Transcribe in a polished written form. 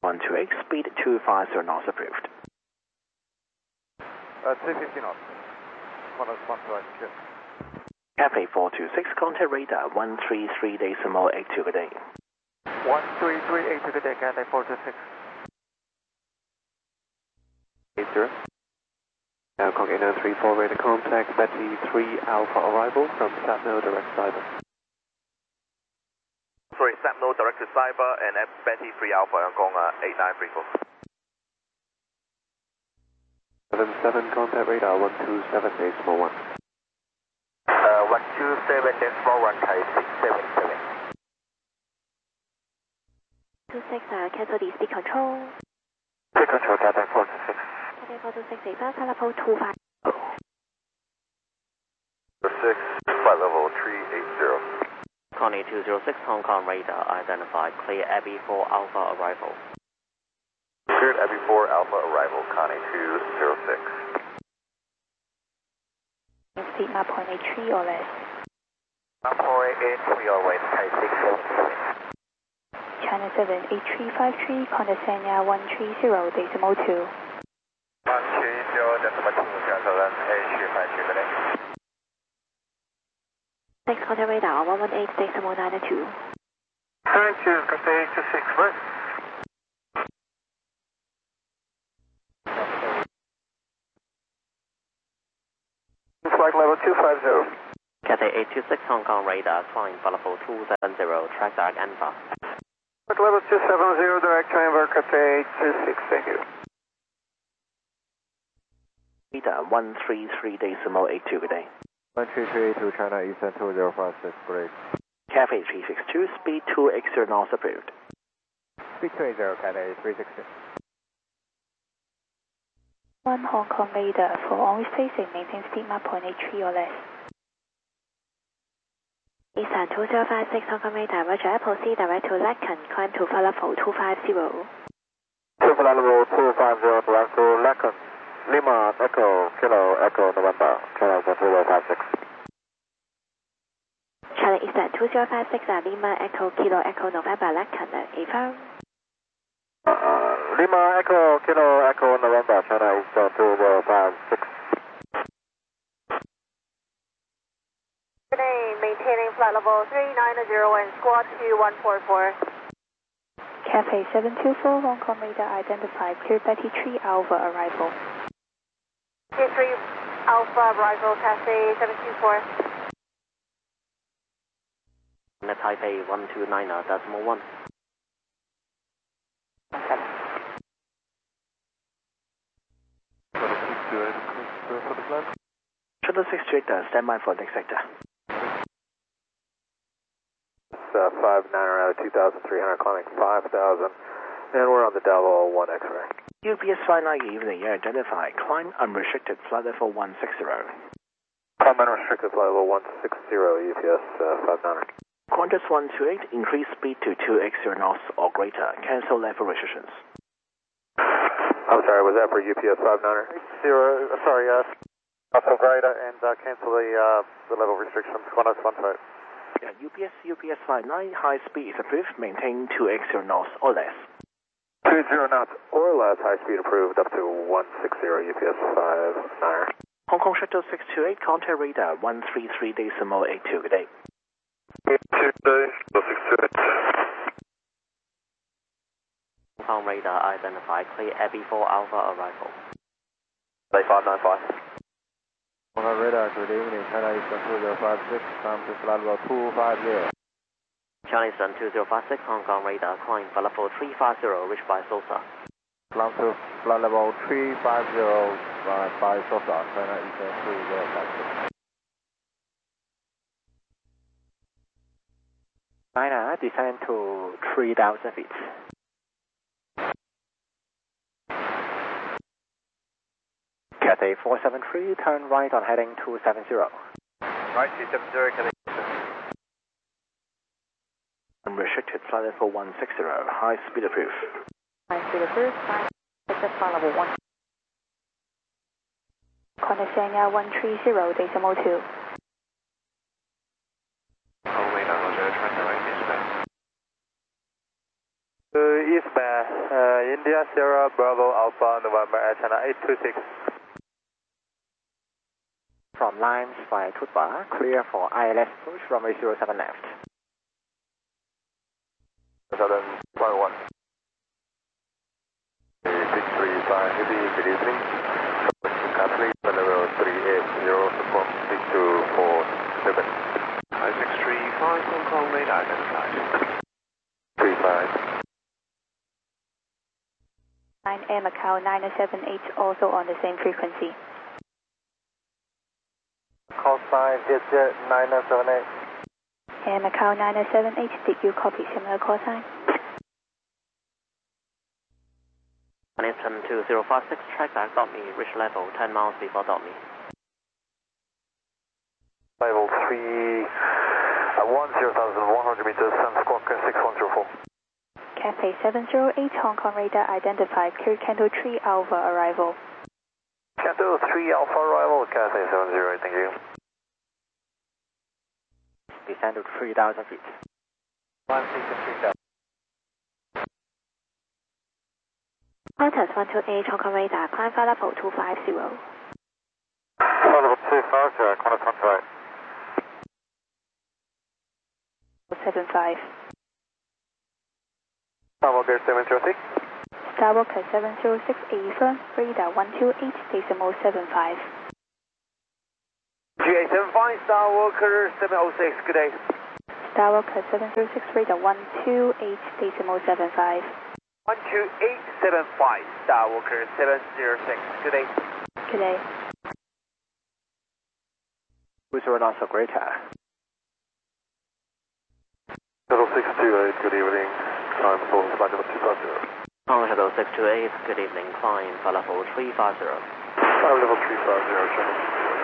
128, speed 250 knots approved. 350 knots. Qantas 128. Cathay 426, contact radar 133.82, good day. 133.82, good day, Cathay 426. 80. Bangkok 8934, radar contact, Betty 3 Alpha arrival from Sapno direct cyber. Sorry, Sapno direct to cyber and at Betty 3 Alpha, Hong Kong 8934. 77, contact radar 127.1. 127.1, Thai 677. 26, cancel the speed control. Speed control, Cathay 426. Cathay 426, flight level 25. 6, flight level 380. Connie 206, Hong Kong radar identified, clear Abbey 4 Alpha arrival. Cleared Abbey 4 Alpha arrival, Connie 206. Speed map 0.83 or less. Map 0.83 or less, Thai 677. China 7, 8353, contact Sanya 130.2. 130.2, cancel and 8353, good day. 6, contact radar 118.92. Thank you, Cathay 86, right? Flight level 250. Cathay 826, Hong Kong radar, climb flight level 270, track direct Alpha. Flight level 270, direct transfer, Cathay 86, thank you. Radar 133.82, good day. 13382, China Eastern 2056, great. Cathay 362, speed 280 knots approved. Speed 280, Cathay 360. 1 Hong Kong radar for always facing, maintain speed map 0.83 or less. Eastern 2056, Hong Kong radar, Roger, proceed direct to Lacan, climb to flight level 250. To flight level 250, direct to Lacan. Lima, Echo, Kilo, Echo, November, China Eastern 2056. China Eastern 2056, Lima, Echo, Kilo, Echo, November, Lacan, affirm. Lima, Echo, Kilo, Echo, November, China Eastern 2056. Good day, maintaining flight level 390 and squad 2144. Cathay 724, Hong Kong radar identified, clear Betty 3 Alpha arrival. Betty 3 Alpha arrival, Cathay 724. Taipei 129.1. Shuttle 68, stand by for next sector. 59 out of 2,300, climbing 5,000, and we're on the Delaware 1 X-ray. UPS 59 evening, identified, climb unrestricted, flight level 160. Climb unrestricted, flight level 160, UPS 59. Qantas 128, increase speed to 280 knots or greater, cancel level restrictions. I'm sorry, was that for UPS 59er? Sorry, also greater and cancel the level restrictions, Qantas 128. Yeah, UPS 59, high speed is approved, maintain 280 knots or less. 20 knots or less, high speed approved up to 160, UPS 59er. Hong Kong Shuttle 628, contact radar 133.82, good day. 628. Hong Kong radar identified, clear Abbey 4 Alpha arrival. 595. On our radar, good evening, China Eastern 2056, climb to flight level 250. China Eastern 2056, Hong Kong radar, climb flight level 350, reached by SOSA. Climb to flight level 350 by SOSA, China Eastern 2056. China, descend to 3,000 feet. Cathay 473, turn right on heading 270. Right, 270, Cathay. Unrestricted, flight level 160, high speed approved. High speed approved, flight level 1. Contact Sanya 130.2. eastbound, India Sierra Bravo Alpha November China 826. From Limes by Tutba, clear for ILS push runway 07 left. 7.1. 635 heavy, good evening. Capri, level 380, support 6247. 5635 Hong Kong radar identified. 35. 9 Air Macau 978 also on the same frequency. Call sign, Jet 978. Air Macau 978, did you copy similar call sign? Wellington 2056, track back .me, reach level 10 miles before .me. Level 3, 10,100 meters, Sun Squawk 6104. Cathay 708, Hong Kong radar identified, clear Canto 3 Alpha arrival. Canto 3 Alpha arrival, Cathay 708, thank you. Descend to 3,000 feet. 163,000. Qantas 128, Hong Kong radar, climb flight level 250. Level 250, Qantas 128. 75. Starwalker 706. Starwalker 706, affirm, radar 128.75. GA75, Starwalker 706, good day. Starwalker 706, radar 128.75. 12875, Starwalker 706, good day. Good day. Booster also greater. 0628, good evening. Time for flight level 250. Hong Kong 628, good evening, climb for level 350. Flight level 350, channel.